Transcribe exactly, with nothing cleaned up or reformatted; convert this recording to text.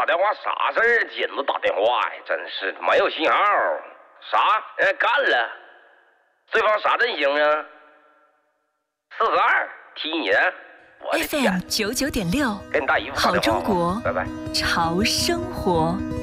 电话啥事儿？紧着打电话呀，真是没有信号。啥？哎，干了。对方啥阵型啊？四十二踢你的。 F M 九九点六， 给你大姨夫好中国， 拜拜。 潮生活。